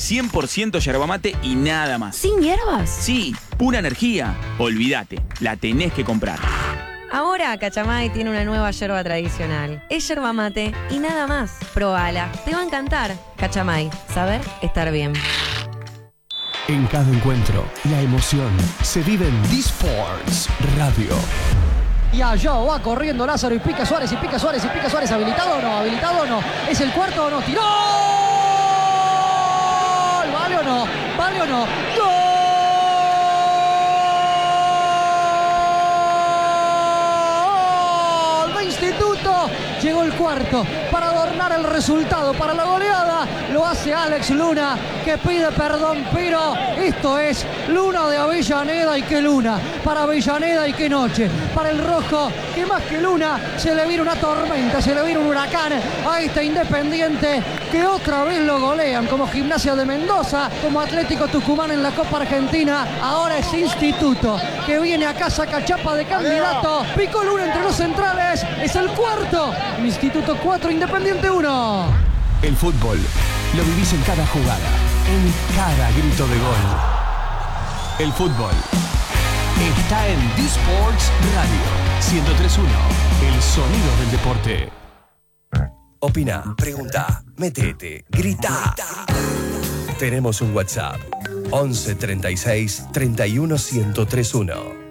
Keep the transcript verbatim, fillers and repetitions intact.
cien por ciento yerba mate y nada más. ¿Sin hierbas? Sí, pura energía. Olvídate, la tenés que comprar. Ahora Cachamay tiene una nueva yerba tradicional. Es yerba mate y nada más. Probala, te va a encantar. Cachamay, saber estar bien. En cada encuentro, la emoción se vive en D-Sports Radio. Y allá va corriendo Lázaro y pica Suárez y pica Suárez y pica Suárez. ¿Habilitado o no? ¿Habilitado o no? ¿Es el cuarto o no? ¡Tiró! ¿Vale o no? ¿Vale o no? ¡Gol! Instituto, llegó el cuarto para adornar el resultado, para la goleada, lo hace Alex Luna, que pide perdón, pero esto es Luna de Avellaneda y qué Luna, para Avellaneda y qué noche, para el rojo, que más que Luna, se le viene una tormenta, se le viene un huracán a este Independiente, que otra vez lo golean, como Gimnasia de Mendoza, como Atlético Tucumán en la Copa Argentina, ahora es Instituto, que viene acá, saca chapa de candidato, picó Luna entre los centrales, es el cuarto, Instituto cuatro, Independiente uno. El fútbol lo vivís en cada jugada, en cada grito de gol. El fútbol está en D-Sports Radio ciento tres punto uno, el sonido del deporte. Opina, pregunta, metete, grita. Tenemos un WhatsApp once treinta y seis treinta y uno ciento tres uno.